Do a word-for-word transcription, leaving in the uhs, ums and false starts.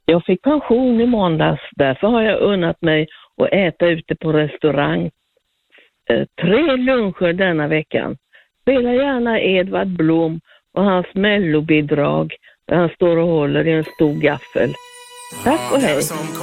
Jag fick pension i måndags, därför har jag unnat mig att äta ute på restaurang. Eh, tre luncher denna veckan. Spela gärna Edvard Blom och hans mellobidrag där han står och håller i en stor gaffel. Tack och hej.